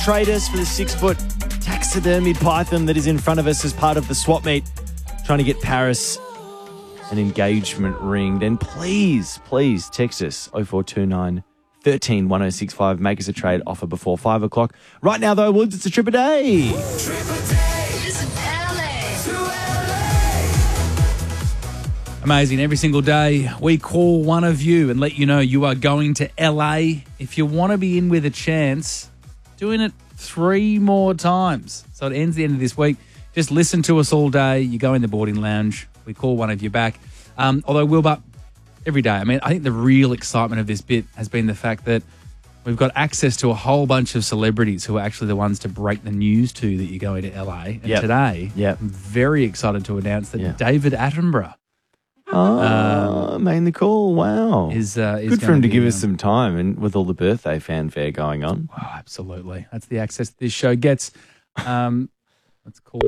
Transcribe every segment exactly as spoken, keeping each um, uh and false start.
trade us for the six-foot taxidermy python that is in front of us as part of the swap meet, trying to get Paris an engagement ring, then please, please text us oh four two nine, one three, one oh six five. Make us a trade offer before five o'clock. Right now, though, Woods, it's a trip a day. Trip a day. Visit L A. To L A. Amazing. Every single day, we call one of you and let you know you are going to L A. If you want to be in with a chance, doing it three more times. So it ends the end of this week. Just listen to us all day. You go in the boarding lounge. We call one of you back. Um, although, Wilbur, every day, I mean, I think the real excitement of this bit has been the fact that we've got access to a whole bunch of celebrities who are actually the ones to break the news to that you're going to L A. And Yep. today, Yep. I'm very excited to announce that Yeah. David Attenborough Oh, making the call. Wow. is, uh, is Good for gonna him to be, give us um, some time and with all the birthday fanfare going on. Oh, absolutely. That's the access this show gets. Um, let's call.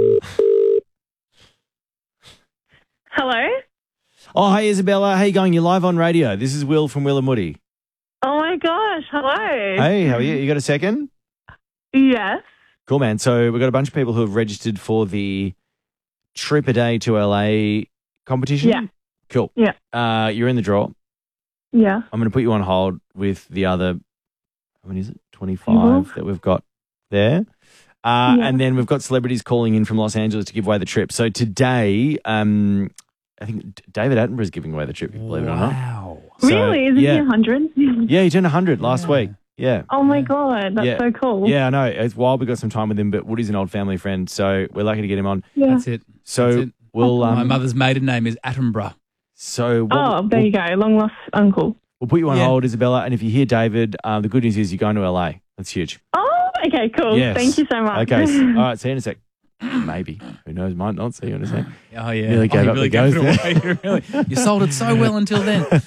Hello? Oh, hey, Isabella. How you going? You're live on radio. This is Will from Will and Woody. Oh my gosh, hello. Hey, how are you? You got a second? Yes. Cool, man. So we've got a bunch of people who have registered for the trip a day to L A competition. Yeah. Cool. Yeah. Uh, you're in the draw. Yeah. I'm going to put you on hold with the other, how many is it? twenty-five Mhm. that we've got there. Uh, Yeah. And then we've got celebrities calling in from Los Angeles to give away the trip. So today, um, I think D- David Attenborough is giving away the trip, believe it or not. Wow. So, Really? Is it yeah. one hundred? Yeah, he turned one hundred last Yeah. week. Yeah. Oh my God, that's Yeah. so cool. Yeah, I know. It's wild. We've got some time with him, but Woody's an old family friend, so we're lucky to get him on. Yeah. That's it. So That's it. we'll um, My mother's maiden name is Attenborough. So what, Oh, there we'll, you go. Long lost uncle. we'll put you on Yeah. hold, Isabella, and if you hear David, um, the good news is you're going to L A. That's huge. Oh, okay, cool. Yes. Thank you so much. Okay. s- All right. See you in a sec. Maybe. Who knows? Might not see you in a sec. Oh, yeah. Nearly oh, gave you up really the ghost gave it away. really. You sold it so well until then.